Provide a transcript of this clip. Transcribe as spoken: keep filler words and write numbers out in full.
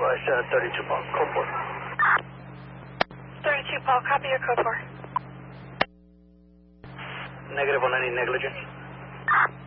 Advise uh, thirty-two Paul, code four. thirty-two Paul, copy your code four. Negative on any negligence.